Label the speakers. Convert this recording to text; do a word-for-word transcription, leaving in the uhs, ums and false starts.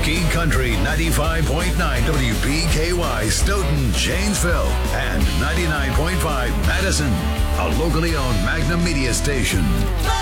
Speaker 1: Talking Country ninety-five point nine W P K Y, Stoughton, Janesville, and ninety-nine point five Madison, a locally owned Magnum media station.